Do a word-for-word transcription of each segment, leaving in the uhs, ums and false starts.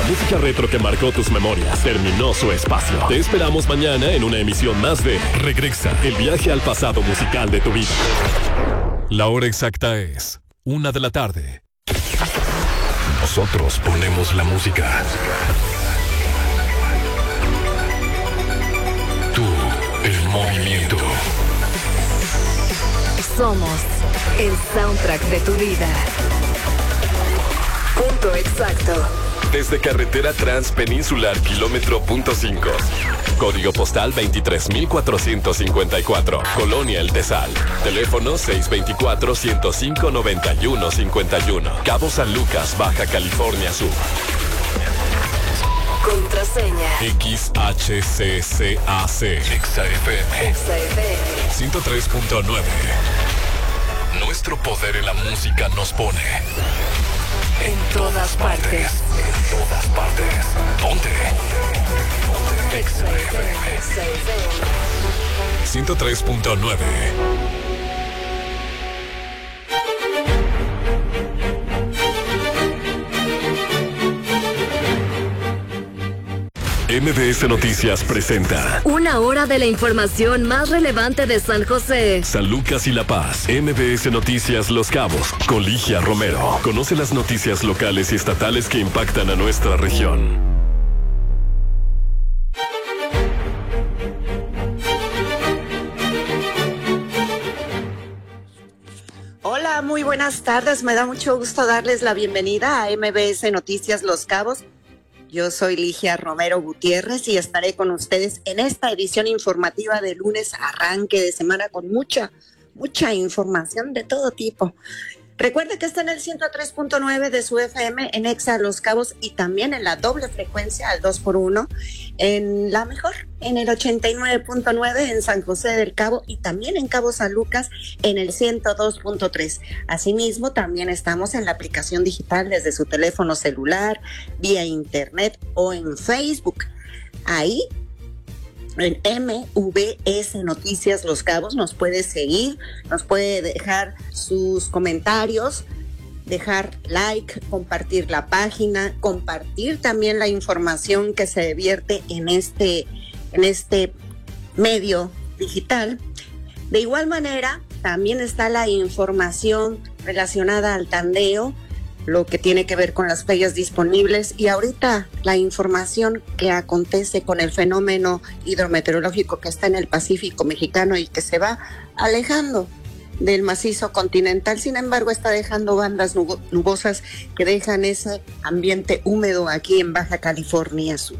música retro que marcó tus memorias terminó su espacio. Te esperamos mañana en una emisión más de Regresa, el viaje al pasado musical de tu vida. La hora exacta es una de la tarde. Nosotros ponemos la música. Tú, el movimiento. Somos el soundtrack de tu vida. Punto exacto. Desde Carretera Transpeninsular, kilómetro punto cinco. Código postal veintitrés mil cuatrocientos cincuenta y cuatro. Colonia El Tesal. Teléfono seis dos cuatro, ciento cinco, noventa y uno cincuenta y uno. Cabo San Lucas, Baja California Sur. Contraseña X H C C A C. Exa F M. Exa F M ciento tres punto nueve. Nuestro poder en la música nos pone en todas partes. En todas partes. Ponte. Exa F M. ciento tres punto nueve. M B S Noticias presenta una hora de la información más relevante de San José, San Lucas y La Paz. M B S Noticias Los Cabos con Ligia Romero. Conoce las noticias locales y estatales que impactan a nuestra región. Hola, muy buenas tardes. Me da mucho gusto darles la bienvenida a M B S Noticias Los Cabos. Yo soy Ligia Romero Gutiérrez y estaré con ustedes en esta edición informativa de lunes, arranque de semana con mucha, mucha información de todo tipo. Recuerde que está en el ciento tres punto nueve de su F M en Exa Los Cabos y también en la doble frecuencia al dos por uno en la mejor, en el ochenta y nueve punto nueve en San José del Cabo y también en Cabo San Lucas en el ciento dos punto tres. Asimismo, también estamos en la aplicación digital desde su teléfono celular, vía internet o en Facebook. Ahí en M V S Noticias Los Cabos nos puede seguir, nos puede dejar sus comentarios, dejar like, compartir la página, compartir también la información que se vierte en este, en este medio digital. De igual manera, también está la información relacionada al tandeo, lo que tiene que ver con las playas disponibles y ahorita la información que acontece con el fenómeno hidrometeorológico que está en el Pacífico mexicano y que se va alejando del macizo continental. Sin embargo, está dejando bandas nubosas que dejan ese ambiente húmedo aquí en Baja California Sur.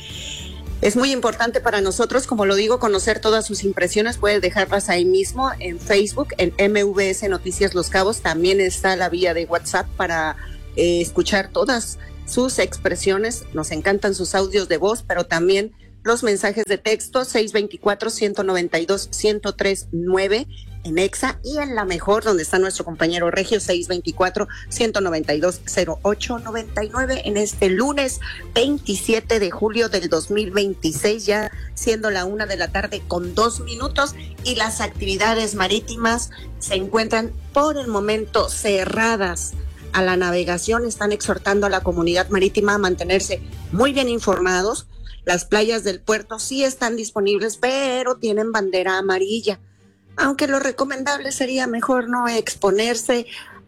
Es muy importante para nosotros, como lo digo, conocer todas sus impresiones. Puedes dejarlas ahí mismo en Facebook, en M V S Noticias Los Cabos. También está la vía de WhatsApp para eh, escuchar todas sus expresiones. Nos encantan sus audios de voz, pero también los mensajes de texto seis dos cuatro, ciento noventa y dos, ciento tres nueve en Exa y en la mejor, donde está nuestro compañero Regio, seis dos cuatro, ciento noventa y dos, cero ocho noventa y nueve en este lunes veintisiete de julio del dos mil veintiséis, ya siendo la una de la tarde con dos minutos, y las actividades marítimas se encuentran por el momento cerradas a la navegación. Están exhortando a la comunidad marítima a mantenerse muy bien informados. Las playas del puerto sí están disponibles, pero tienen bandera amarilla. Aunque lo recomendable sería mejor no exponerse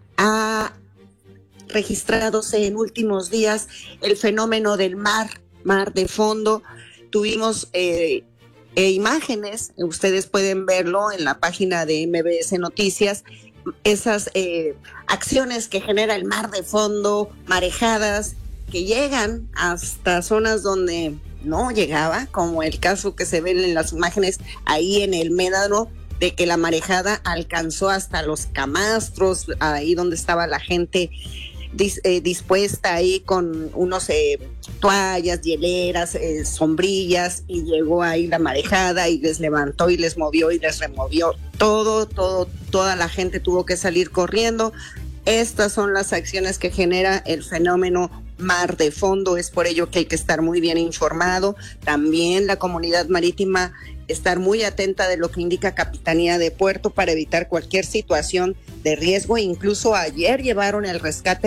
a registrados en últimos días el fenómeno del mar, mar de fondo. Tuvimos eh, eh, imágenes, ustedes pueden verlo en la página de M B S Noticias, esas eh, acciones que genera el mar de fondo, marejadas que llegan hasta zonas donde no llegaba, como el caso que se ve en las imágenes ahí en el Médano, de que la marejada alcanzó hasta los camastros, ahí donde estaba la gente dis, eh, dispuesta ahí con unos eh, toallas, hieleras, eh, sombrillas, y llegó ahí la marejada y les levantó y les movió y les removió todo, todo, toda la gente tuvo que salir corriendo. Estas son las acciones que genera el fenómeno mar de fondo. Es por ello que hay que estar muy bien informado. También la comunidad marítima estar muy atenta de lo que indica Capitanía de Puerto para evitar cualquier situación de riesgo. Incluso ayer llevaron el rescate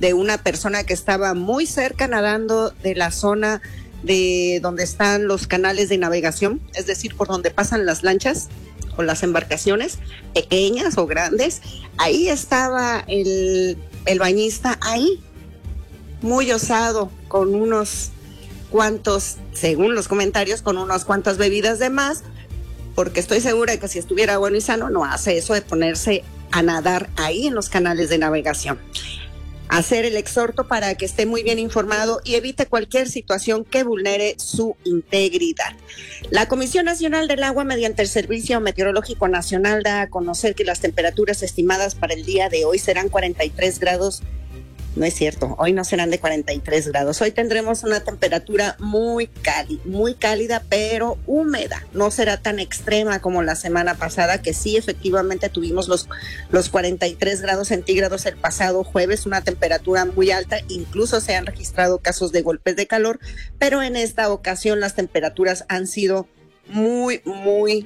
de una persona que estaba muy cerca nadando de la zona de donde están los canales de navegación, es decir, por donde pasan las lanchas o las embarcaciones, pequeñas o grandes. Ahí estaba el, el bañista, ahí, muy osado, con unos cuantos, según los comentarios, con unas cuantas bebidas de más, porque estoy segura de que si estuviera bueno y sano, no hace eso de ponerse a nadar ahí en los canales de navegación. Hacer el exhorto para que esté muy bien informado y evite cualquier situación que vulnere su integridad. La Comisión Nacional del Agua, mediante el Servicio Meteorológico Nacional, da a conocer que las temperaturas estimadas para el día de hoy serán cuarenta y tres grados. No es cierto, hoy no serán de cuarenta y tres grados. Hoy tendremos una temperatura muy cálida, muy cálida, pero húmeda. No será tan extrema como la semana pasada, que sí, efectivamente tuvimos los, los cuarenta y tres grados centígrados el pasado jueves, una temperatura muy alta. Incluso se han registrado casos de golpes de calor, pero en esta ocasión las temperaturas han sido muy, muy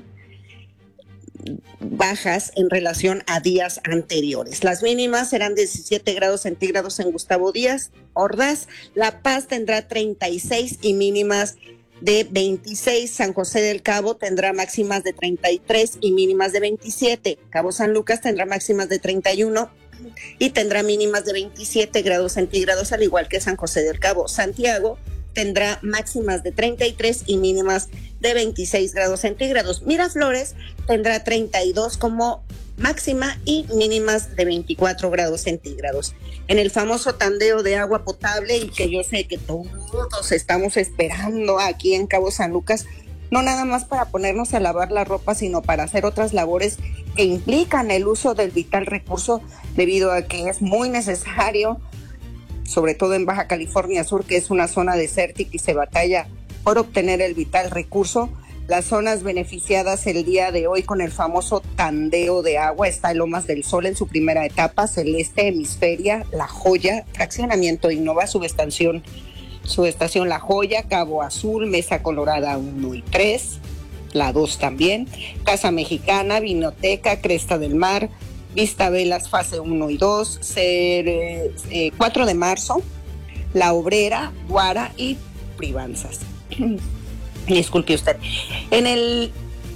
bajas en relación a días anteriores. Las mínimas serán diecisiete grados centígrados en Gustavo Díaz Ordaz. La Paz tendrá treinta y seis y mínimas de veintiséis. San José del Cabo tendrá máximas de treinta y tres y mínimas de veintisiete. Cabo San Lucas tendrá máximas de treinta y uno y tendrá mínimas de veintisiete grados centígrados, al igual que San José del Cabo. Santiago tendrá máximas de treinta y tres y mínimas de veintiséis grados centígrados. Miraflores tendrá treinta y dos como máxima y mínimas de veinticuatro grados centígrados. En el famoso tandeo de agua potable, y que yo sé que todos estamos esperando aquí en Cabo San Lucas, no nada más para ponernos a lavar la ropa, sino para hacer otras labores que implican el uso del vital recurso, debido a que es muy necesario, sobre todo en Baja California Sur, que es una zona desértica y se batalla por obtener el vital recurso. Las zonas beneficiadas el día de hoy con el famoso tandeo de agua está en Lomas del Sol en su primera etapa, Celeste, Hemisferia, La Joya, Fraccionamiento Innova, subestación, subestación La Joya, Cabo Azul, Mesa Colorada uno y tres, la dos también, Casa Mexicana, Vinoteca, Cresta del Mar, Vista Velas fase uno y dos, ser, eh, cuatro de marzo, La Obrera, Guara y Privanzas. Disculpe usted. En el,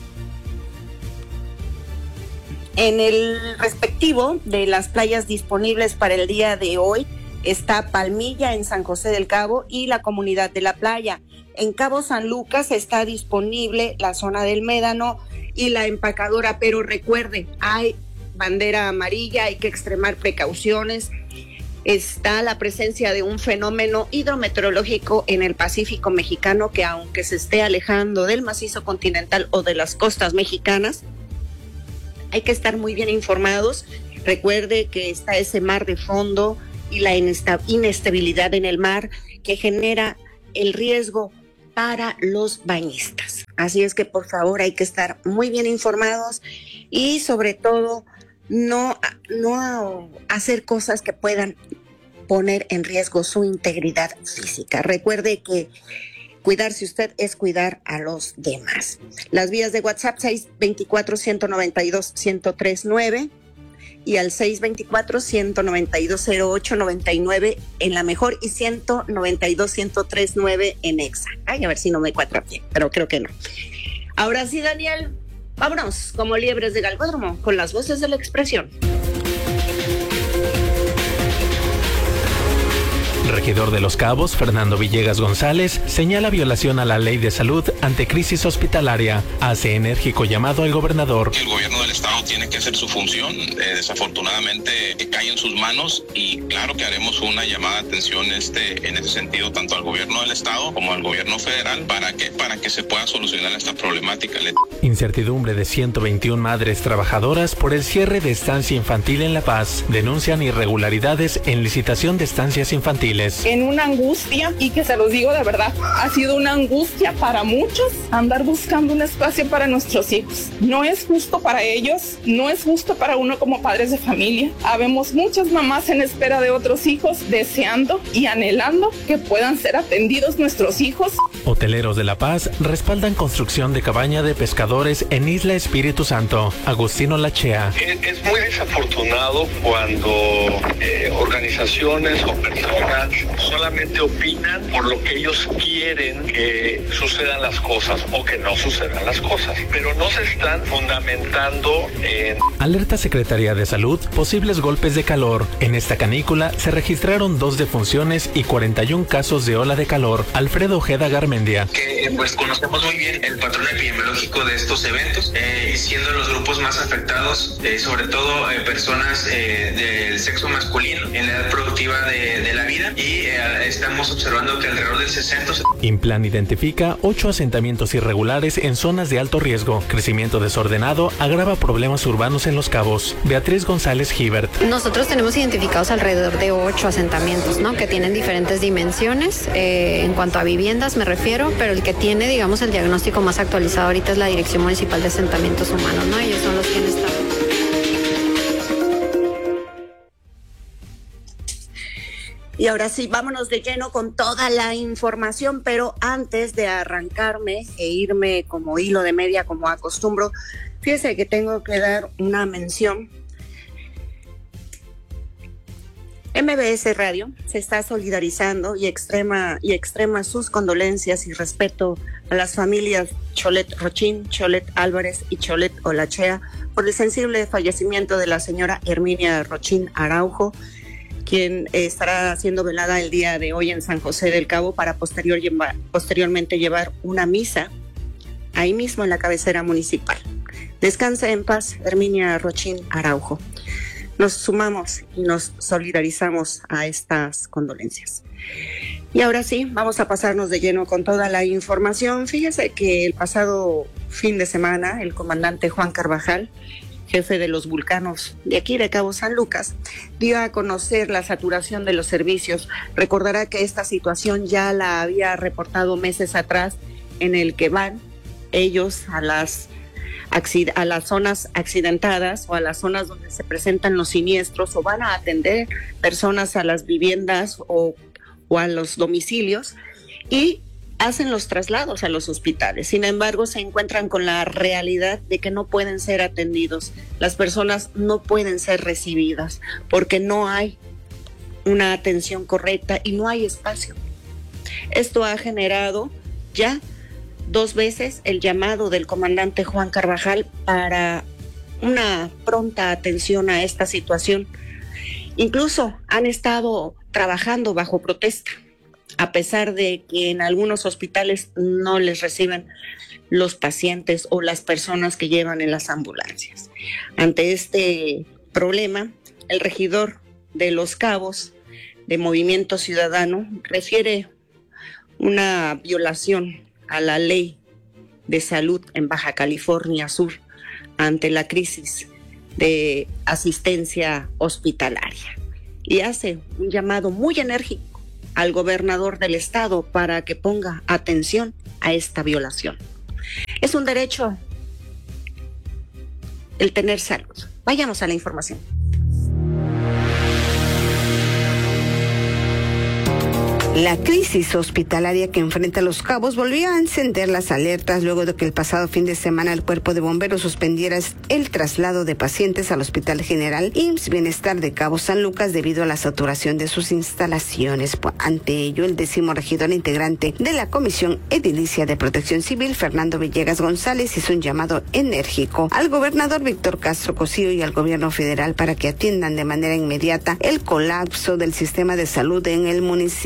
en el respectivo de las playas disponibles para el día de hoy está Palmilla en San José del Cabo y la Comunidad de la Playa. En Cabo San Lucas está disponible la zona del Médano y la Empacadora, pero recuerde, hay bandera amarilla, hay que extremar precauciones. Está la presencia de un fenómeno hidrometeorológico en el Pacífico mexicano que, aunque se esté alejando del macizo continental o de las costas mexicanas, hay que estar muy bien informados. Recuerde que está ese mar de fondo y la inestabilidad en el mar que genera el riesgo para los bañistas. Así es que, por favor, hay que estar muy bien informados y, sobre todo, no, no hacer cosas que puedan poner en riesgo su integridad física. Recuerde que cuidarse usted es cuidar a los demás. Las vías de WhatsApp seis dos cuatro, uno nueve dos, uno cero tres nueve y al seis dos cuatro, uno nueve dos, cero ocho nueve nueve en la mejor y ciento noventa y dos, ciento tres nueve en Exa. Ay, a ver si no me cuatro a pie, pero creo que no. Ahora sí, Daniel, vámonos como liebres de galgódromo con las voces de la expresión. Regidor de Los Cabos, Fernando Villegas González, señala violación a la ley de salud ante crisis hospitalaria. Hace enérgico llamado al gobernador. El gobierno del estado tiene que hacer su función. Eh, desafortunadamente cae en sus manos y claro que haremos una llamada de atención este, en ese sentido tanto al gobierno del estado como al gobierno federal. ¿Para qué? Para que se pueda solucionar esta problemática. Incertidumbre de ciento veintiuna madres trabajadoras por el cierre de estancia infantil en La Paz. Denuncian irregularidades en licitación de estancias infantiles. civiles. En una angustia, y que se los digo de verdad, ha sido una angustia para muchos andar buscando un espacio para nuestros hijos. No es justo para ellos, no es justo para uno como padres de familia. Habemos muchas mamás en espera de otros hijos, deseando y anhelando que puedan ser atendidos nuestros hijos. Hoteleros de La Paz respaldan construcción de cabaña de pescadores en Isla Espíritu Santo. Agustino Lachea. Es, es muy desafortunado cuando eh, organizaciones o personas solamente opinan por lo que ellos quieren que sucedan las cosas o que no sucedan las cosas, pero no se están fundamentando en... Alerta Secretaría de Salud, posibles golpes de calor. En esta canícula se registraron dos defunciones y cuarenta y un casos de ola de calor. Alfredo Ojeda Garmendia. Que pues conocemos muy bien el patrón epidemiológico de estos eventos, eh, siendo los grupos más afectados, eh, sobre todo eh, personas eh, del sexo masculino en la edad productiva de, de la vida, y eh, estamos observando que alrededor del sesenta... Implan identifica ocho asentamientos irregulares en zonas de alto riesgo. Crecimiento desordenado agrava problemas urbanos en Los Cabos. Beatriz González Gibert. Nosotros tenemos identificados alrededor de ocho asentamientos, ¿no? Que tienen diferentes dimensiones, eh, en cuanto a viviendas me refiero, pero el que tiene, digamos, el diagnóstico más actualizado ahorita es la Dirección Municipal de Asentamientos Humanos, ¿no? Ellos son los que han estado... Y ahora sí, vámonos de lleno con toda la información, pero antes de arrancarme e irme como hilo de media, como acostumbro, fíjese que tengo que dar una mención. M B S Radio se está solidarizando y extrema, y extrema sus condolencias y respeto a las familias Cholet Rochín, Cholet Álvarez y Cholet Olachea por el sensible fallecimiento de la señora Herminia Rochín Araujo, quien estará siendo velada el día de hoy en San José del Cabo para posterior llevar, posteriormente llevar una misa ahí mismo en la cabecera municipal. Descanse en paz, Herminia Rochín Araujo. Nos sumamos y nos solidarizamos a estas condolencias. Y ahora sí, vamos a pasarnos de lleno con toda la información. Fíjese que el pasado fin de semana, el comandante Juan Carvajal, jefe de los Vulcanos de aquí de Cabo San Lucas, dio a conocer la saturación de los servicios. Recordará que esta situación ya la había reportado meses atrás, en el que van ellos a las, a las zonas accidentadas o a las zonas donde se presentan los siniestros, o van a atender personas a las viviendas o, o a los domicilios, y hacen los traslados a los hospitales. Sin embargo, se encuentran con la realidad de que no pueden ser atendidos. Las personas no pueden ser recibidas porque no hay una atención correcta y no hay espacio. Esto ha generado ya dos veces el llamado del comandante Juan Carvajal para una pronta atención a esta situación. Incluso han estado trabajando bajo protesta, a pesar de que en algunos hospitales no les reciben los pacientes o las personas que llevan en las ambulancias. Ante este problema, el regidor de Los Cabos, de Movimiento Ciudadano, refiere una violación a la ley de salud en Baja California Sur ante la crisis de asistencia hospitalaria, y hace un llamado muy enérgico al gobernador del estado para que ponga atención a esta violación. Es un derecho el tener salud. Vayamos a la información. La crisis hospitalaria que enfrenta Los Cabos volvió a encender las alertas luego de que el pasado fin de semana el Cuerpo de Bomberos suspendiera el traslado de pacientes al Hospital General I M S S Bienestar de Cabo San Lucas debido a la saturación de sus instalaciones. Ante ello, el décimo regidor integrante de la Comisión Edilicia de Protección Civil, Fernando Villegas González, hizo un llamado enérgico al gobernador Víctor Castro Cosío y al gobierno federal para que atiendan de manera inmediata el colapso del sistema de salud en el municipio.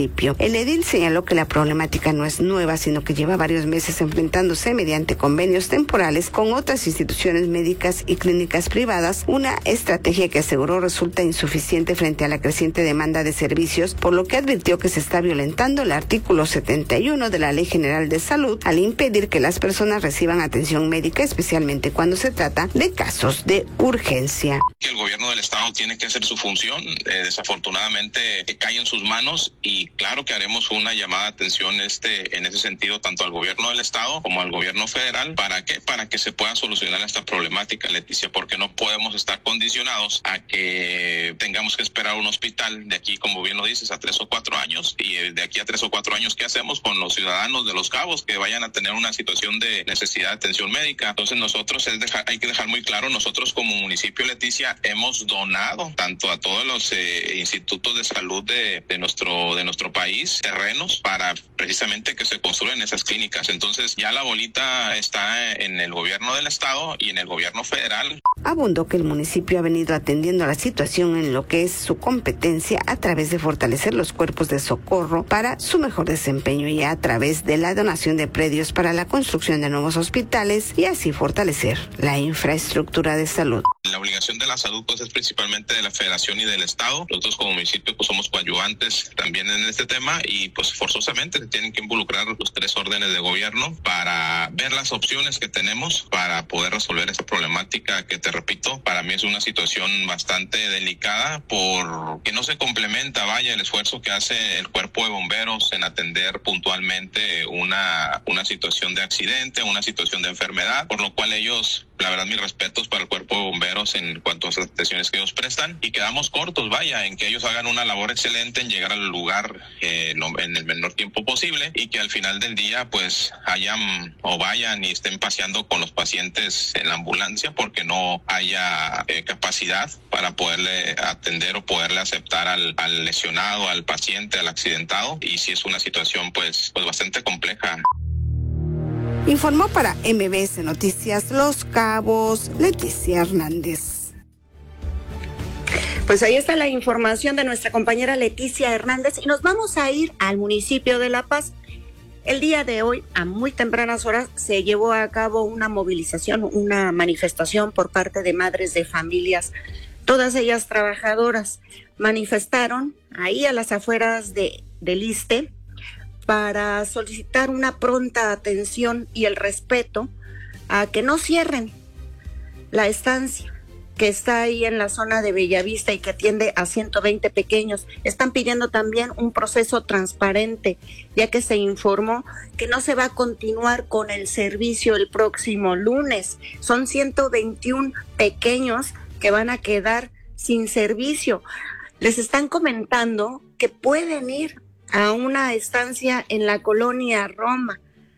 El edil señaló que la problemática no es nueva, sino que lleva varios meses enfrentándose mediante convenios temporales con otras instituciones médicas y clínicas privadas, una estrategia que aseguró resulta insuficiente frente a la creciente demanda de servicios, por lo que advirtió que se está violentando el artículo setenta y uno de la Ley General de Salud al impedir que las personas reciban atención médica, especialmente cuando se trata de casos de urgencia. El gobierno del estado tiene que hacer su función, eh, desafortunadamente eh, cae en sus manos y claro que haremos una llamada de atención este en ese sentido tanto al gobierno del estado como al gobierno federal. ¿Para qué? Para que se pueda solucionar esta problemática, Leticia, porque no podemos estar condicionados a que tengamos que esperar un hospital de aquí, como bien lo dices, a tres o cuatro años y de aquí a tres o cuatro años, ¿qué hacemos con los ciudadanos de Los Cabos que vayan a tener una situación de necesidad de atención médica? Entonces nosotros es dejar, hay que dejar muy claro, nosotros como municipio, Leticia, hemos donado tanto a todos los eh, institutos de salud de, de nuestro de nuestro país terrenos para precisamente que se construyan esas clínicas. Entonces ya la bolita está en el gobierno del estado y en el gobierno federal. Abundó que el municipio ha venido atendiendo a la situación en lo que es su competencia a través de fortalecer los cuerpos de socorro para su mejor desempeño y a través de la donación de predios para la construcción de nuevos hospitales y así fortalecer la infraestructura de salud. La obligación de la salud pues es principalmente de la federación y del estado. Nosotros como municipio pues somos coadyuvantes también en este tema y pues forzosamente se tienen que involucrar los tres órdenes de gobierno para ver las opciones que tenemos para poder resolver esta problemática que, te repito, para mí es una situación bastante delicada porque no se complementa, vaya, el esfuerzo que hace el cuerpo de bomberos en atender puntualmente una, una situación de accidente, una situación de enfermedad, por lo cual ellos, la verdad, mis respetos para el cuerpo de bomberos en cuanto a las atenciones que ellos prestan y quedamos cortos, vaya, en que ellos hagan una labor excelente en llegar al lugar eh, en el menor tiempo posible y que al final del día pues hayan o vayan y estén paseando con los pacientes en la ambulancia porque no haya eh, capacidad para poderle atender o poderle aceptar al, al lesionado, al paciente, al accidentado y si es una situación pues, pues bastante compleja. Informó para M B S Noticias Los Cabos, Leticia Hernández. Pues ahí está la información de nuestra compañera Leticia Hernández y nos vamos a ir al municipio de La Paz. El día de hoy, a muy tempranas horas, se llevó a cabo una movilización, una manifestación por parte de madres de familias, todas ellas trabajadoras. Manifestaron ahí a las afueras de, del ISSSTE para solicitar una pronta atención y el respeto a que no cierren la estancia que está ahí en la zona de Bellavista y que atiende a ciento veinte pequeños. Están pidiendo también un proceso transparente, ya que se informó que no se va a continuar con el servicio el próximo lunes. Son ciento veintiún pequeños que van a quedar sin servicio. Les están comentando que pueden ir a una estancia en la colonia Roma.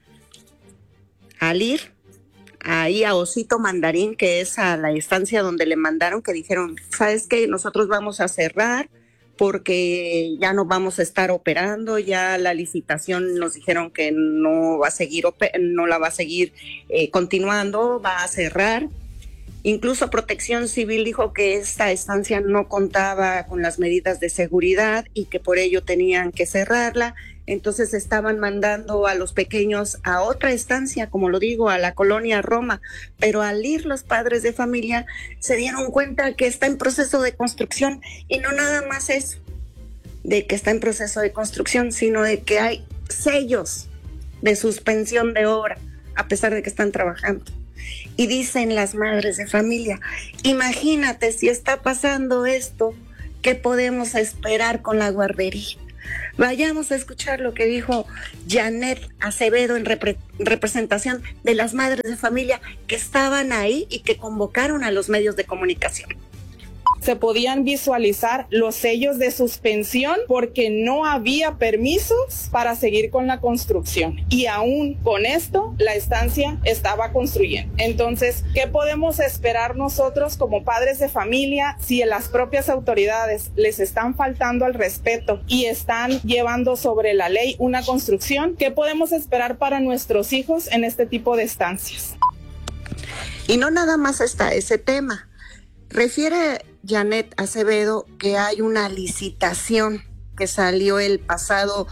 Al ir ahí a Osito Mandarín, que es a la estancia donde le mandaron, que dijeron, ¿sabes qué? Nosotros vamos a cerrar porque ya no vamos a estar operando, ya la licitación nos dijeron que no va a seguir, no la va a seguir eh, continuando, va a cerrar. Incluso Protección Civil dijo que esta estancia no contaba con las medidas de seguridad y que por ello tenían que cerrarla. Entonces estaban mandando a los pequeños a otra estancia, como lo digo, a la colonia Roma. Pero al ir los padres de familia se dieron cuenta que está en proceso de construcción y no nada más eso, de que está en proceso de construcción, sino de que hay sellos de suspensión de obra, a pesar de que están trabajando. Y dicen las madres de familia, imagínate si está pasando esto, ¿qué podemos esperar con la guardería? Vayamos a escuchar lo que dijo Janet Acevedo en repre- representación de las madres de familia que estaban ahí y que convocaron a los medios de comunicación. Se podían visualizar los sellos de suspensión porque no había permisos para seguir con la construcción. Y aún con esto, la estancia estaba construyendo. Entonces, ¿qué podemos esperar nosotros como padres de familia si las propias autoridades les están faltando al respeto y están llevando sobre la ley una construcción? ¿Qué podemos esperar para nuestros hijos en este tipo de estancias? Y no nada más está ese tema. Refiere Janet Acevedo que hay una licitación que salió el pasado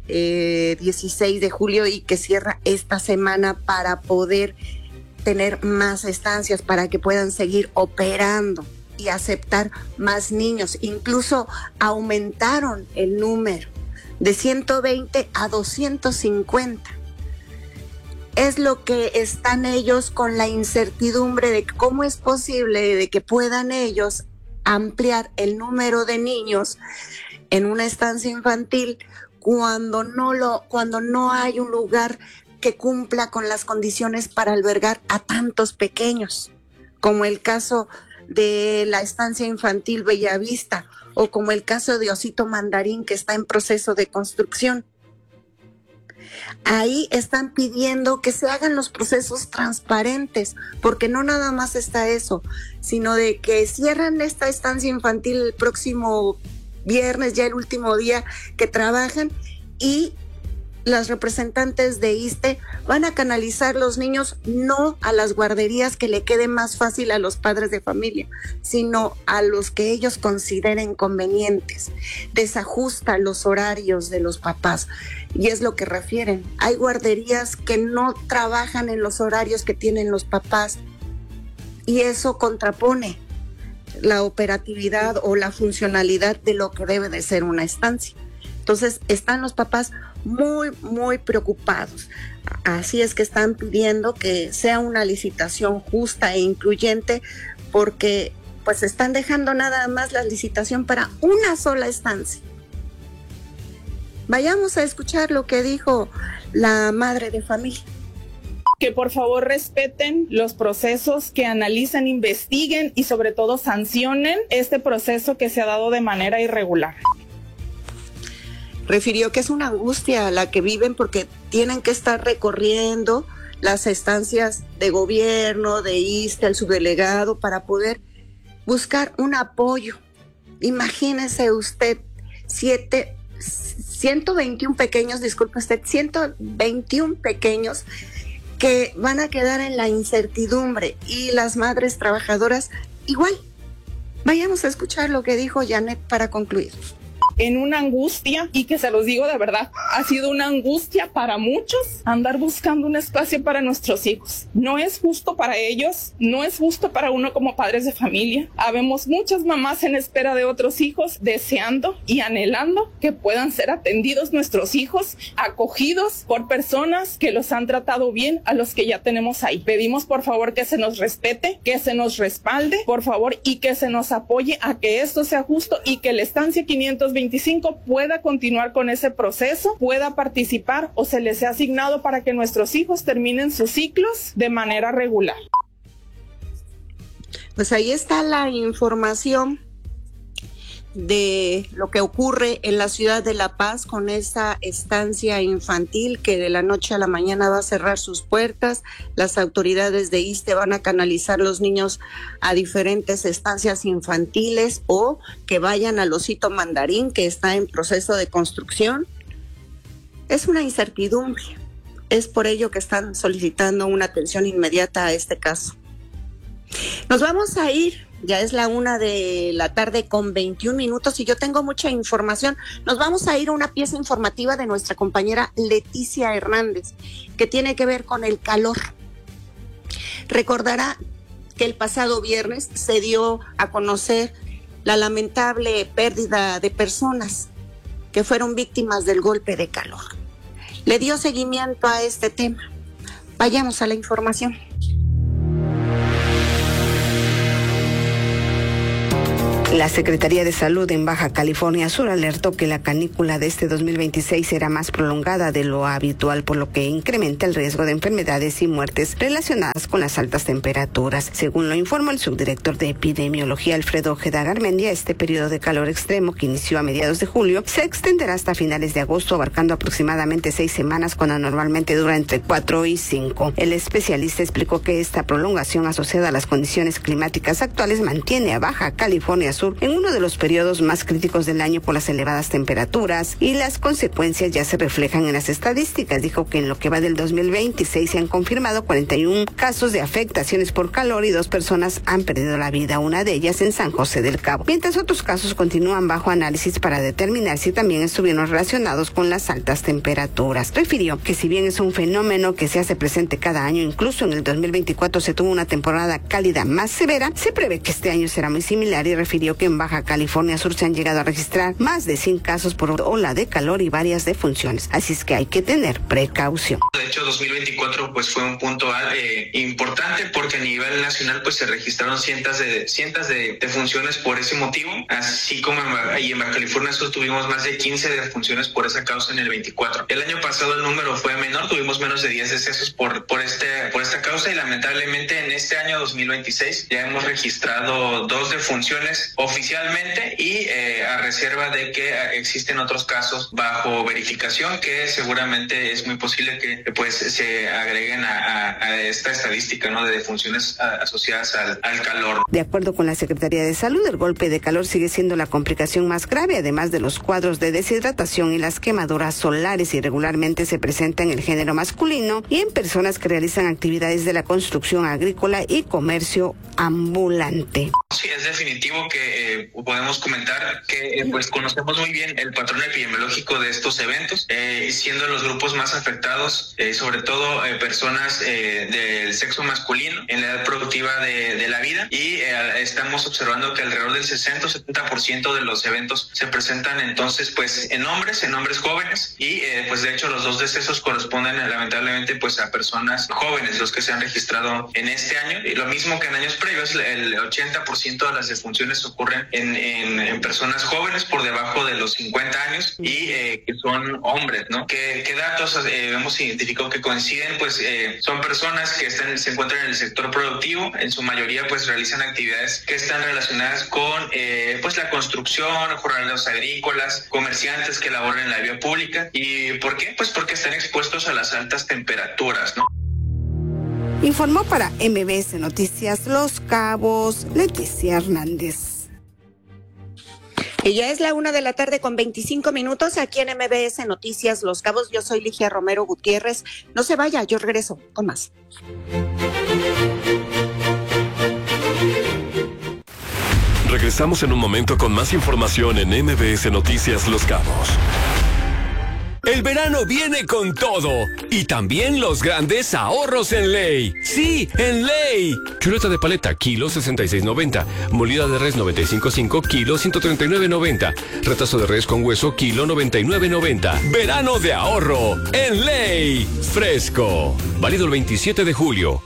eh, dieciséis de julio y que cierra esta semana para poder tener más estancias, para que puedan seguir operando y aceptar más niños. Incluso aumentaron el número de ciento veinte a doscientos cincuenta. Es lo que están ellos con la incertidumbre de cómo es posible de que puedan ellos ampliar el número de niños en una estancia infantil cuando no lo, cuando no hay un lugar que cumpla con las condiciones para albergar a tantos pequeños, como el caso de la estancia infantil Bellavista o como el caso de Osito Mandarín, que está en proceso de construcción. Ahí están pidiendo que se hagan los procesos transparentes, porque no nada más está eso, sino de que cierran esta estancia infantil el próximo viernes, ya el último día que trabajan, y las representantes de ISSSTE van a canalizar los niños no a las guarderías que le quede más fácil a los padres de familia, sino a los que ellos consideren convenientes. Desajusta los horarios de los papás y es lo que refieren. Hay guarderías que no trabajan en los horarios que tienen los papás y eso contrapone la operatividad o la funcionalidad de lo que debe de ser una estancia. Entonces están los papás muy, muy preocupados. Así es que están pidiendo que sea una licitación justa e incluyente, porque pues están dejando nada más la licitación para una sola estancia. Vayamos a escuchar lo que dijo la madre de familia. Que por favor respeten los procesos, que analicen, investiguen y sobre todo sancionen este proceso que se ha dado de manera irregular. Refirió que es una angustia la que viven porque tienen que estar recorriendo las estancias de gobierno, de ISSSTE, al subdelegado, para poder buscar un apoyo. Imagínese usted, siete, ciento veintiún pequeños, disculpe usted, ciento veintiún pequeños que van a quedar en la incertidumbre, y las madres trabajadoras igual. Vayamos a escuchar lo que dijo Janet para concluir. En una angustia, y que se los digo de verdad, ha sido una angustia para muchos andar buscando un espacio para nuestros hijos. No es justo para ellos, no es justo para uno como padres de familia. Habemos muchas mamás en espera de otros hijos, deseando y anhelando que puedan ser atendidos nuestros hijos, acogidos por personas que los han tratado bien, a los que ya tenemos ahí. Pedimos por favor que se nos respete, que se nos respalde, por favor, y que se nos apoye a que esto sea justo y que la estancia quinientos veinticinco pueda continuar con ese proceso, pueda participar o se les sea asignado para que nuestros hijos terminen sus ciclos de manera regular. Pues ahí está la información de lo que ocurre en la ciudad de La Paz con esa estancia infantil que de la noche a la mañana va a cerrar sus puertas. Las autoridades de ISSSTE van a canalizar los niños a diferentes estancias infantiles o que vayan al Osito Mandarín, que está en proceso de construcción. Es una incertidumbre. Es por ello que están solicitando una atención inmediata a este caso. Nos vamos a ir. Ya es la una de la tarde con veintiún minutos y yo tengo mucha información. Nos vamos a ir a una pieza informativa de nuestra compañera Leticia Hernández, que tiene que ver con el calor. Recordará que el pasado viernes se dio a conocer la lamentable pérdida de personas que fueron víctimas del golpe de calor. Le dio seguimiento a este tema. Vayamos a la información. La Secretaría de Salud en Baja California Sur alertó que la canícula de este dos mil veintiséis será más prolongada de lo habitual, por lo que incrementa el riesgo de enfermedades y muertes relacionadas con las altas temperaturas. Según lo informó el subdirector de Epidemiología, Alfredo Ojeda Garmendia, este periodo de calor extremo que inició a mediados de julio se extenderá hasta finales de agosto, abarcando aproximadamente seis semanas, cuando normalmente dura entre cuatro y cinco. El especialista explicó que esta prolongación asociada a las condiciones climáticas actuales mantiene a Baja California Sur en uno de los periodos más críticos del año por las elevadas temperaturas, y las consecuencias ya se reflejan en las estadísticas. Dijo que en lo que va del dos mil veintiséis se han confirmado cuarenta y uno casos de afectaciones por calor y dos personas han perdido la vida, una de ellas en San José del Cabo, mientras otros casos continúan bajo análisis para determinar si también estuvieron relacionados con las altas temperaturas. Refirió que si bien es un fenómeno que se hace presente cada año, incluso en el dos mil veinticuatro se tuvo una temporada cálida más severa, se prevé que este año será muy similar, y refirió que en Baja California Sur se han llegado a registrar más de cien casos por ola de calor y varias defunciones, así es que hay que tener precaución. De hecho, dos mil veinticuatro pues fue un punto eh, importante porque a nivel nacional pues se registraron cientos de cientos de defunciones por ese motivo, así como en, y en Baja California Sur tuvimos más de quince defunciones por esa causa en el veinticuatro. El año pasado el número fue menor, tuvimos menos de diez decesos por por este por esta causa, y lamentablemente en este año dos mil veintiséis ya hemos registrado dos defunciones oficialmente, y eh, a reserva de que existen otros casos bajo verificación que seguramente es muy posible que pues se agreguen a, a, a esta estadística, ¿no?, de defunciones a, asociadas al, al calor. De acuerdo con la Secretaría de Salud, el golpe de calor sigue siendo la complicación más grave, además de los cuadros de deshidratación y las quemaduras solares, y regularmente se presenta en el género masculino y en personas que realizan actividades de la construcción agrícola y comercio ambulante. Sí, es definitivo que eh, podemos comentar que eh, pues conocemos muy bien el patrón epidemiológico de estos eventos, eh, siendo los grupos más afectados, eh, sobre todo eh, personas eh, del sexo masculino en la edad productiva de, de la vida, y eh, estamos observando que alrededor del sesenta o setenta por ciento de los eventos se presentan entonces pues en hombres, en hombres jóvenes, y eh, pues de hecho los dos decesos corresponden lamentablemente pues a personas jóvenes, los que se han registrado en este año, y lo mismo que en años previos, el ochenta por ciento de las defunciones ocurren en, en, en personas jóvenes por debajo de los cincuenta años y eh, que son hombres, ¿no? ¿Qué, qué datos eh, hemos identificado que coinciden? Pues eh, son personas que están, se encuentran en el sector productivo, en su mayoría pues realizan actividades que están relacionadas con eh, pues la construcción, jornaleros agrícolas, comerciantes que laboran en la vía pública. ¿Y por qué? Pues porque están expuestos a las altas temperaturas, ¿no? Informó para M B S Noticias Los Cabos, Leticia Hernández. Y ya es la una de la tarde con veinticinco minutos aquí en M B S Noticias Los Cabos. Yo soy Ligia Romero Gutiérrez. No se vaya, yo regreso con más. Regresamos en un momento con más información en M B S Noticias Los Cabos. El verano viene con todo y también los grandes ahorros en Ley. Sí, en Ley. Chuleta de paleta, kilo sesenta y seis noventa. Molida de res noventa y cinco punto cinco, kilo ciento treinta y nueve noventa. Retazo de res con hueso, kilo noventa y nueve noventa. Verano de ahorro en Ley. Fresco. Válido el veintisiete de julio.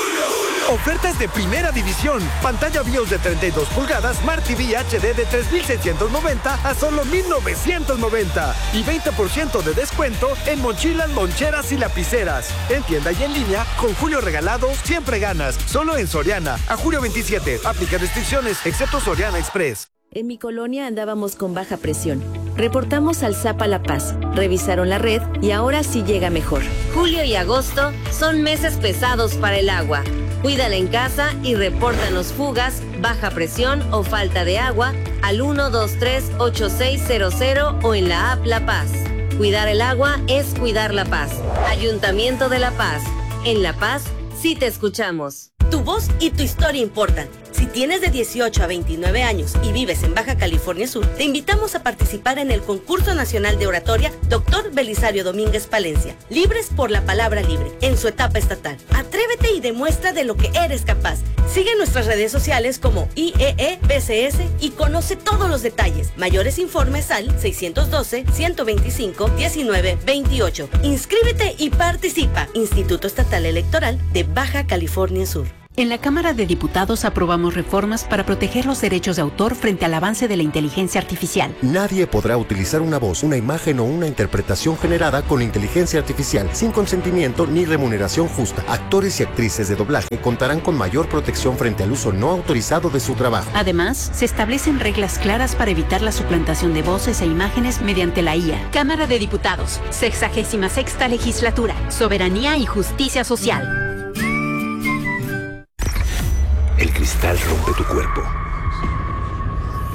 Ofertas de primera división. Pantalla BIOS de treinta y dos pulgadas, Smart T V H D de tres mil seiscientos noventa a solo mil novecientos noventa. Y veinte por ciento de descuento en mochilas, loncheras y lapiceras. En tienda y en línea, con Julio Regalado, siempre ganas. Solo en Soriana. A julio veintisiete. Aplica restricciones, excepto Soriana Express. En mi colonia andábamos con baja presión. Reportamos al ZAPA La Paz, revisaron la red y ahora sí llega mejor. Julio y agosto son meses pesados para el agua. Cuídala en casa y repórtanos fugas, baja presión o falta de agua al uno dos tres ocho seis cero cero o en la app La Paz. Cuidar el agua es cuidar La Paz. Ayuntamiento de La Paz. En La Paz, sí te escuchamos. Tu voz y tu historia importan. Si tienes de dieciocho a veintinueve años y vives en Baja California Sur, te invitamos a participar en el Concurso Nacional de Oratoria Doctor Belisario Domínguez Palencia, Libres por la Palabra Libre, en su etapa estatal. Atrévete y demuestra de lo que eres capaz. Sigue nuestras redes sociales como I E E B C S y conoce todos los detalles. Mayores informes al seiscientos doce, ciento veinticinco, diecinueve veintiocho. Inscríbete y participa. Instituto Estatal Electoral de Baja California Sur. En la Cámara de Diputados aprobamos reformas para proteger los derechos de autor frente al avance de la inteligencia artificial. Nadie podrá utilizar una voz, una imagen o una interpretación generada con inteligencia artificial sin consentimiento ni remuneración justa. Actores y actrices de doblaje contarán con mayor protección frente al uso no autorizado de su trabajo. Además, se establecen reglas claras para evitar la suplantación de voces e imágenes mediante la I A. Cámara de Diputados, sexagésima sexta legislatura, soberanía y justicia social. El cristal rompe tu cuerpo,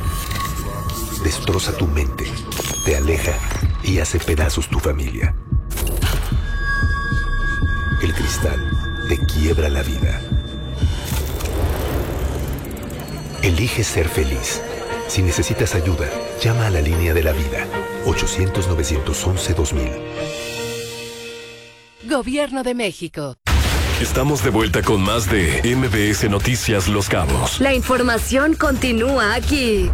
destroza tu mente, te aleja y hace pedazos tu familia. El cristal te quiebra la vida. Elige ser feliz. Si necesitas ayuda, llama a la línea de la vida. ochocientos, novecientos once, dos mil. Gobierno de México. Estamos de vuelta con más de M B S Noticias Los Cabos. La información continúa aquí.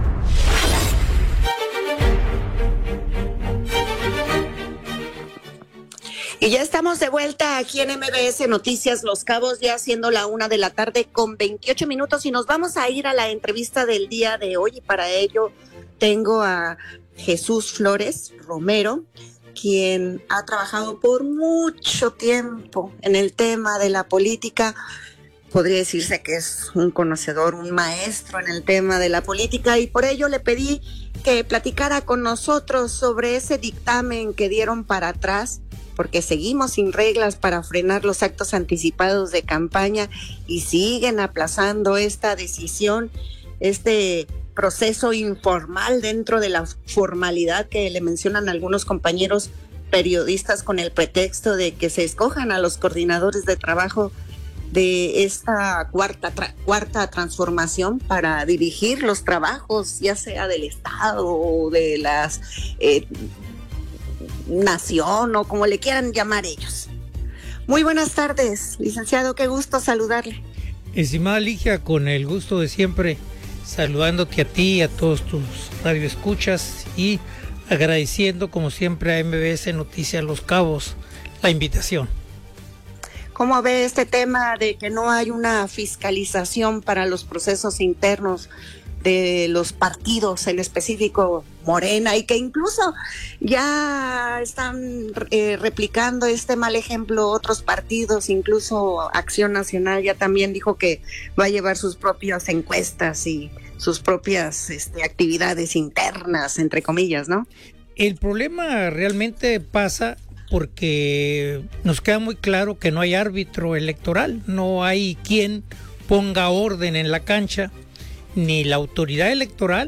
Y ya estamos de vuelta aquí en M B S Noticias Los Cabos, ya siendo la una de la tarde con veintiocho minutos, y nos vamos a ir a la entrevista del día de hoy, y para ello tengo a Jesús Flores Romero, quien ha trabajado por mucho tiempo en el tema de la política. Podría decirse que es un conocedor, un maestro en el tema de la política, y por ello le pedí que platicara con nosotros sobre ese dictamen que dieron para atrás, porque seguimos sin reglas para frenar los actos anticipados de campaña y siguen aplazando esta decisión, este proceso informal dentro de la formalidad que le mencionan algunos compañeros periodistas con el pretexto de que se escojan a los coordinadores de trabajo de esta cuarta tra- cuarta transformación para dirigir los trabajos, ya sea del Estado o de las eh, nación o como le quieran llamar ellos. Muy buenas tardes, licenciado, qué gusto saludarle. Estimada Ligia, con el gusto de siempre, saludándote a ti y a todos tus radioescuchas y agradeciendo como siempre a M B S Noticias Los Cabos la invitación. ¿Cómo ve este tema de que no hay una fiscalización para los procesos internos de los partidos, en específico Morena, y que incluso ya están eh, replicando este mal ejemplo otros partidos? Incluso Acción Nacional ya también dijo que va a llevar sus propias encuestas y sus propias este, actividades internas, entre comillas, ¿no? El problema realmente pasa porque nos queda muy claro que no hay árbitro electoral, no hay quien ponga orden en la cancha, ni la autoridad electoral,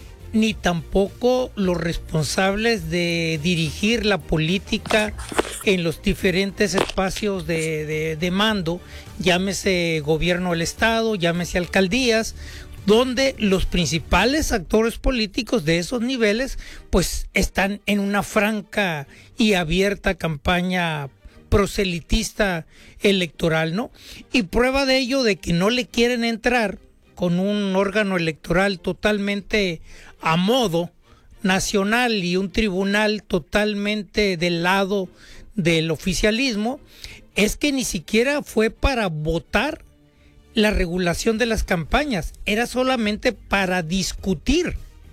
ni tampoco los responsables de dirigir la política en los diferentes espacios de, de, de mando, llámese gobierno del Estado, llámese alcaldías, donde los principales actores políticos de esos niveles pues están en una franca y abierta campaña proselitista electoral, ¿no? Y prueba de ello de que no le quieren entrar con un órgano electoral totalmente a modo nacional y un tribunal totalmente del lado del oficialismo, es que ni siquiera fue para votar la regulación de las campañas, era solamente para discutir.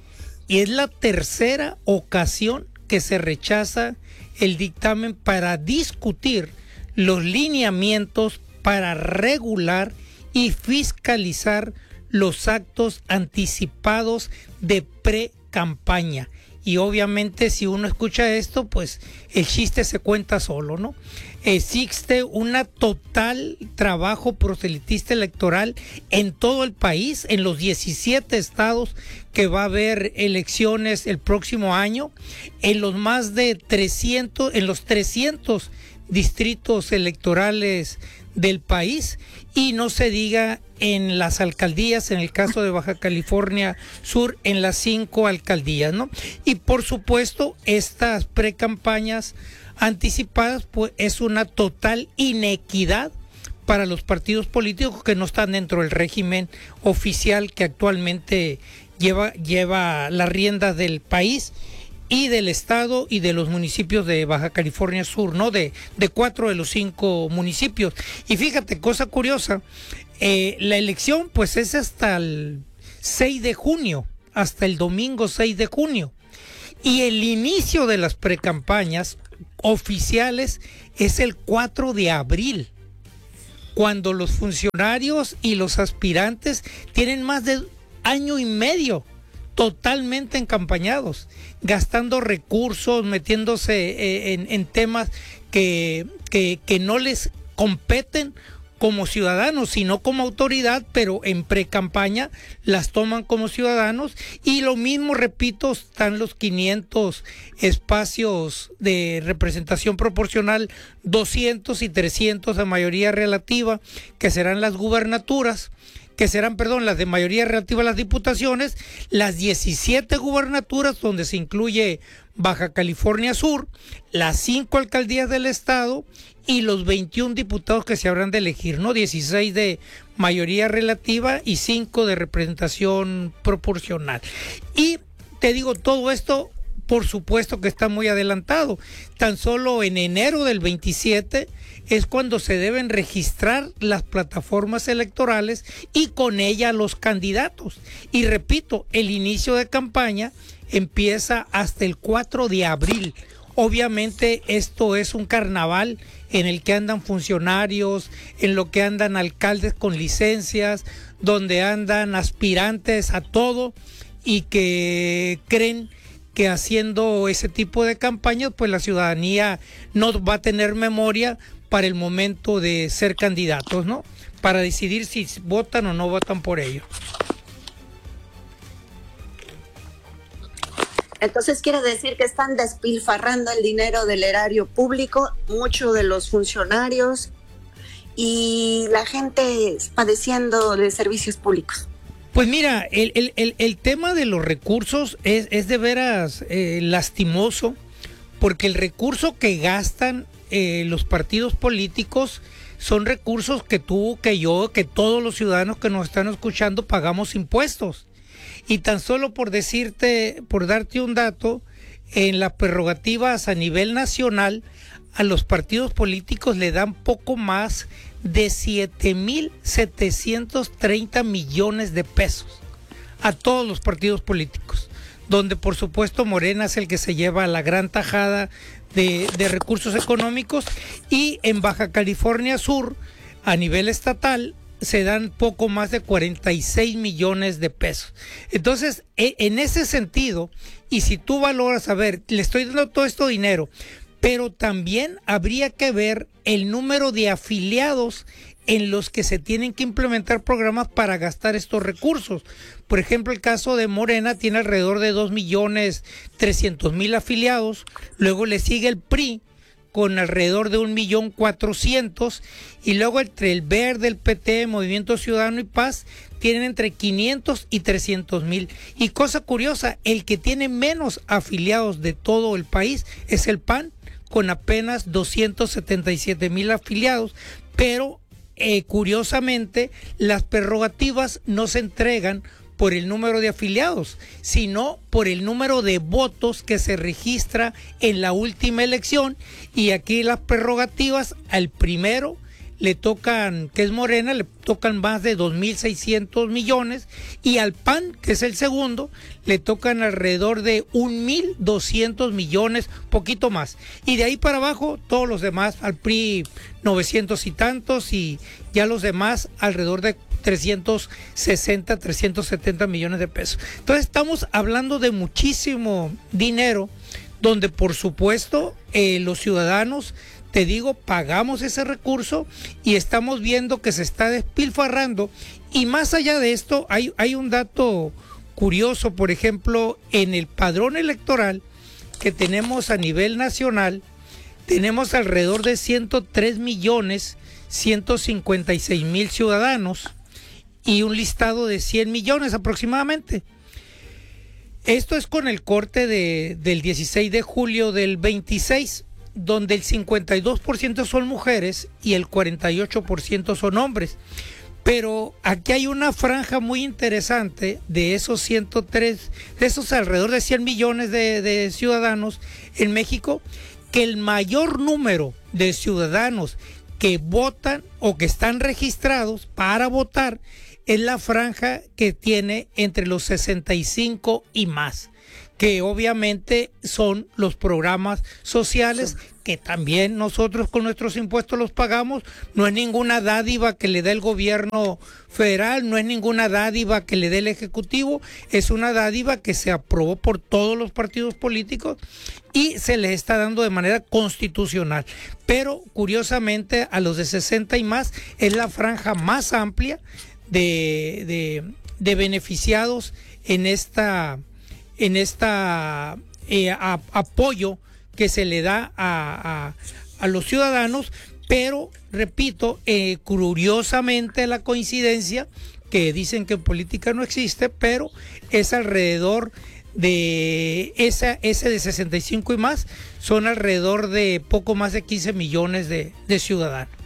Y es la tercera ocasión que se rechaza el dictamen para discutir los lineamientos para regular y fiscalizar los actos anticipados de pre-campaña. Y obviamente si uno escucha esto, pues el chiste se cuenta solo, ¿no? Existe una total trabajo proselitista electoral en todo el país, en los diecisiete estados que va a haber elecciones el próximo año, en los más de trescientos, en los trescientos distritos electorales del país, y no se diga en las alcaldías, en el caso de Baja California Sur, en las cinco alcaldías, ¿no? Y por supuesto, estas precampañas anticipadas, pues es una total inequidad para los partidos políticos que no están dentro del régimen oficial que actualmente lleva, lleva la rienda del país y del estado y de los municipios de Baja California Sur, ¿no? De, de cuatro de los cinco municipios. Y fíjate, cosa curiosa, eh, la elección pues es hasta el seis de junio, hasta el domingo seis de junio. Y el inicio de las precampañas oficiales es el cuatro de abril, cuando los funcionarios y los aspirantes tienen más de año y medio totalmente encampañados, gastando recursos, metiéndose en, en temas que, que, que no les competen como ciudadanos, sino como autoridad, pero en pre-campaña las toman como ciudadanos. Y lo mismo, repito, están los quinientos espacios de representación proporcional, doscientos y trescientos de mayoría relativa, que serán las gubernaturas, que serán, perdón, las de mayoría relativa a las diputaciones, las diecisiete gubernaturas donde se incluye Baja California Sur, las cinco alcaldías del estado y los veintiún diputados que se habrán de elegir, ¿no? dieciséis de mayoría relativa y cinco de representación proporcional. Y te digo, todo esto, por supuesto que está muy adelantado. Tan solo en enero del veintisiete es cuando se deben registrar las plataformas electorales y con ellas los candidatos. Y repito, el inicio de campaña empieza hasta el cuatro de abril. Obviamente esto es un carnaval en el que andan funcionarios, en lo que andan alcaldes con licencias, donde andan aspirantes a todo y que creen que haciendo ese tipo de campañas, pues la ciudadanía no va a tener memoria para el momento de ser candidatos, ¿no? Para decidir si votan o no votan por ellos. Entonces quiere decir que están despilfarrando el dinero del erario público, muchos de los funcionarios y la gente padeciendo de servicios públicos. Pues mira, el, el, el, el tema de los recursos es, es de veras eh, lastimoso, porque el recurso que gastan eh, los partidos políticos son recursos que tú, que yo, que todos los ciudadanos que nos están escuchando pagamos impuestos. Y tan solo por decirte, por darte un dato, en las prerrogativas a nivel nacional, a los partidos políticos le dan poco más de siete mil setecientos treinta millones de pesos a todos los partidos políticos, donde por supuesto Morena es el que se lleva la gran tajada de, de recursos económicos, y en Baja California Sur, a nivel estatal, se dan poco más de cuarenta y seis millones de pesos. Entonces, en ese sentido, y si tú valoras, a ver, le estoy dando todo este dinero, pero también habría que ver el número de afiliados en los que se tienen que implementar programas para gastar estos recursos. Por ejemplo, el caso de Morena tiene alrededor de dos millones trescientos mil afiliados, luego le sigue el P R I con alrededor de un millón cuatrocientos, y luego entre el Verde, el P T, Movimiento Ciudadano y Paz tienen entre quinientos y trescientos mil. Y cosa curiosa, el que tiene menos afiliados de todo el país es el P A N, con apenas doscientos setenta y siete mil afiliados, pero eh, curiosamente las prerrogativas no se entregan por el número de afiliados, sino por el número de votos que se registra en la última elección. Y aquí las prerrogativas al primero le tocan, que es Morena, le tocan más de dos mil seiscientos millones, y al P A N, que es el segundo, le tocan alrededor de un mil doscientos millones, poquito más. Y de ahí para abajo, todos los demás, al P R I novecientos y tantos, y ya los demás alrededor de trescientos sesenta, trescientos setenta millones de pesos. Entonces estamos hablando de muchísimo dinero, donde por supuesto eh, los ciudadanos, te digo, pagamos ese recurso y estamos viendo que se está despilfarrando. Y más allá de esto, hay, hay un dato curioso. Por ejemplo, en el padrón electoral que tenemos a nivel nacional, tenemos alrededor de ciento tres millones ciento cincuenta y seis mil ciudadanos y un listado de cien millones aproximadamente. Esto es con el corte de, del dieciséis de julio del veintiséis, donde el cincuenta y dos por ciento son mujeres y el cuarenta y ocho por ciento son hombres. Pero aquí hay una franja muy interesante de esos ciento tres, de esos alrededor de cien millones de, de ciudadanos en México, que el mayor número de ciudadanos que votan o que están registrados para votar es la franja que tiene entre los sesenta y cinco y más, que obviamente son los programas sociales que también nosotros con nuestros impuestos los pagamos. No es ninguna dádiva que le dé el gobierno federal, no es ninguna dádiva que le dé el Ejecutivo, es una dádiva que se aprobó por todos los partidos políticos y se les está dando de manera constitucional. Pero curiosamente a los de sesenta y más es la franja más amplia de, de, de beneficiados en esta, en esta eh, a, apoyo que se le da a, a, a los ciudadanos, pero repito, eh, curiosamente la coincidencia, que dicen que en política no existe, pero es alrededor de esa, ese de sesenta y cinco y más, son alrededor de poco más de quince millones de, de ciudadanos.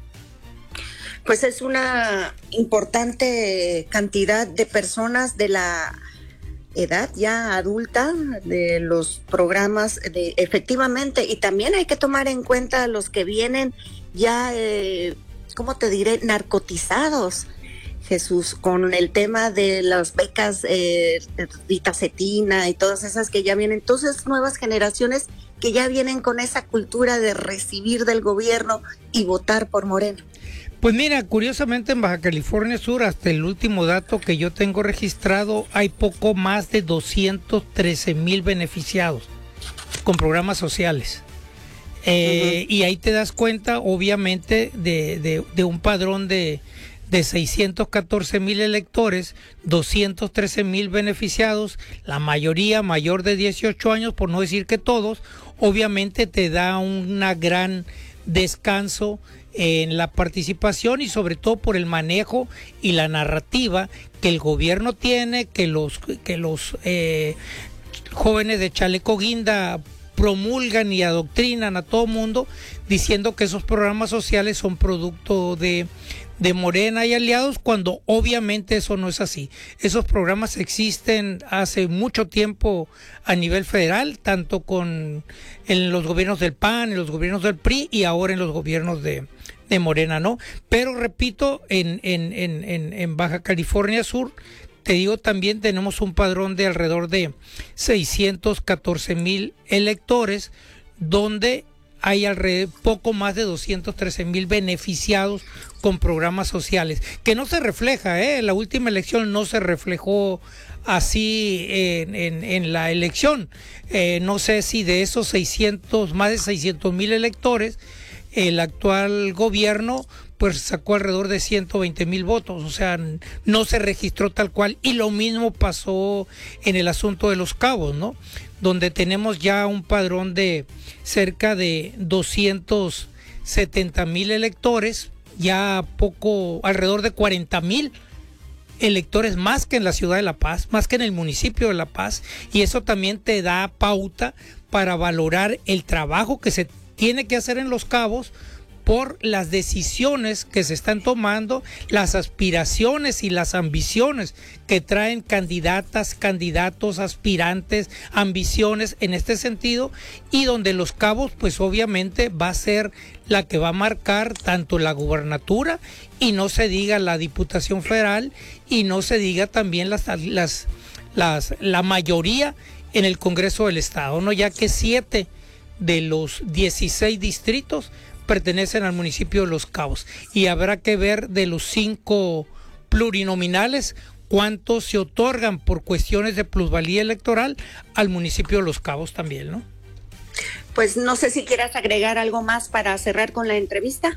Pues es una importante cantidad de personas de la edad ya adulta de los programas de efectivamente, y también hay que tomar en cuenta los que vienen ya, eh, ¿cómo te diré?, narcotizados, Jesús, con el tema de las becas eh, Rita Cetina y todas esas que ya vienen. Entonces, nuevas generaciones que ya vienen con esa cultura de recibir del gobierno y votar por Morena. Pues mira, curiosamente en Baja California Sur, hasta el último dato que yo tengo registrado, hay poco más de doscientos trece mil beneficiados con programas sociales. Eh, uh-huh. Y ahí te das cuenta, obviamente, de, de, de un padrón de, de seiscientos catorce mil electores, doscientos trece mil beneficiados, la mayoría mayor de dieciocho años, por no decir que todos. Obviamente te da una gran descanso en la participación y sobre todo por el manejo y la narrativa que el gobierno tiene, que los que los eh, jóvenes de chaleco guinda promulgan y adoctrinan a todo mundo diciendo que esos programas sociales son producto de de Morena y aliados, cuando obviamente eso no es así. Esos programas existen hace mucho tiempo a nivel federal, tanto con en los gobiernos del P A N, en los gobiernos del P R I y ahora en los gobiernos de, de Morena, ¿no? Pero repito, en, en, en, en, en Baja California Sur, te digo, también tenemos un padrón de alrededor de seiscientos catorce mil electores, donde hay alrededor poco más de doscientos trece mil beneficiados con programas sociales, que no se refleja, ¿eh? La última elección no se reflejó así en, en, en la elección. Eh, no sé si de esos seiscientos, más de seiscientos mil electores, el actual gobierno pues sacó alrededor de ciento veinte mil votos, o sea, no se registró tal cual, y lo mismo pasó en el asunto de Los Cabos, ¿no? Donde tenemos ya un padrón de cerca de doscientos setenta mil electores, ya poco, alrededor de cuarenta mil electores más que en la ciudad de La Paz, más que en el municipio de La Paz, y eso también te da pauta para valorar el trabajo que se tiene que hacer en Los Cabos por las decisiones que se están tomando, las aspiraciones y las ambiciones que traen candidatas, candidatos, aspirantes, ambiciones en este sentido, y donde Los Cabos pues obviamente va a ser la que va a marcar tanto la gubernatura, y no se diga la Diputación Federal, y no se diga también las, las, las la mayoría en el Congreso del Estado, ¿no? Ya que siete de los dieciséis distritos pertenecen al municipio de Los Cabos, y habrá que ver de los cinco plurinominales cuántos se otorgan por cuestiones de plusvalía electoral al municipio de Los Cabos también, ¿no? Pues no sé si quieras agregar algo más para cerrar con la entrevista.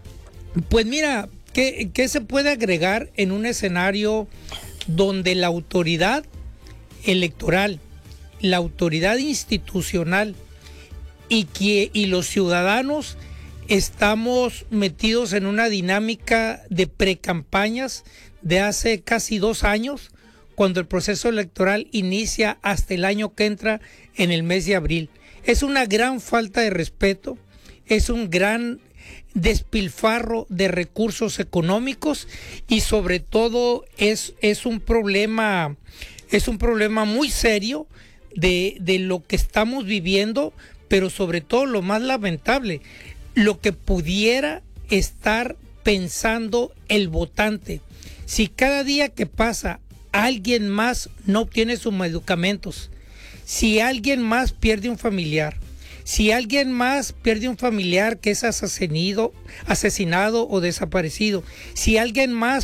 Pues mira, ¿qué, qué se puede agregar en un escenario donde la autoridad electoral, la autoridad institucional y, que, y los ciudadanos estamos metidos en una dinámica de precampañas de hace casi dos años, cuando el proceso electoral inicia hasta el año que entra en el mes de abril? Es una gran falta de respeto, es un gran despilfarro de recursos económicos, y sobre todo es, es un problema, es un problema muy serio de, de lo que estamos viviendo, pero sobre todo lo más lamentable, lo que pudiera estar pensando el votante. Si cada día que pasa alguien más no obtiene sus medicamentos, Si alguien más pierde un familiar, si alguien más pierde un familiar que es asesinado, asesinado o desaparecido, si alguien más